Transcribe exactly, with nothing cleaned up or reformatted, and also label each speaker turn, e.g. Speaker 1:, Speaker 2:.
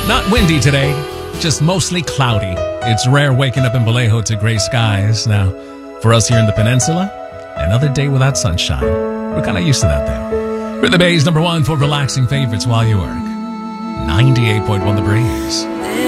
Speaker 1: Not windy today, just mostly cloudy. It's rare waking up in Vallejo to gray skies. Now, for us here in the peninsula, another day without sunshine. We're kind of used to that though. We're the Bay's number one for relaxing favorites while you work. ninety-eight point one The Breeze.